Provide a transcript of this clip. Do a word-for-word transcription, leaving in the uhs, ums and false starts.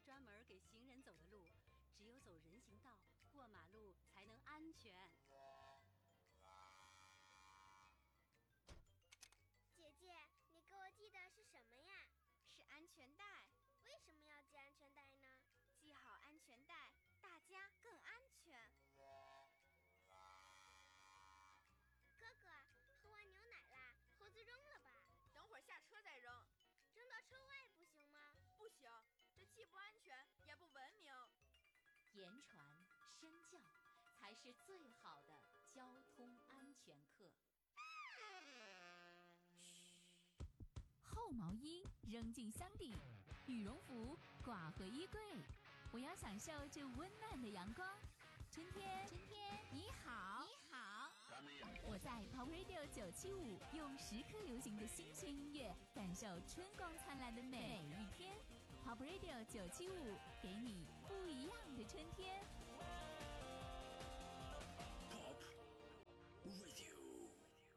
专门给行人走的路，只有走人行道、过马路才能安全。 姐姐，你给我系的是什么呀？ 是安全带。 为什么要系安全带呢？ 系好安全带，大家更安全。 哥哥，喝完牛奶啦，盒子扔了吧？ 等会儿下车再扔。 扔到车外不行吗？ 不行，这既不安全也不文明。 言传身教，才是最好的交通安全课。 嘘，厚毛衣扔进箱底，羽绒服挂回衣柜。我要享受这温暖的阳光。春天，春天，你好，你好。我在 Pop Radio 九七五用时刻流行的新鲜音乐，感受春光灿烂的每一天。Pop Radio 九七五给你不一样的春天。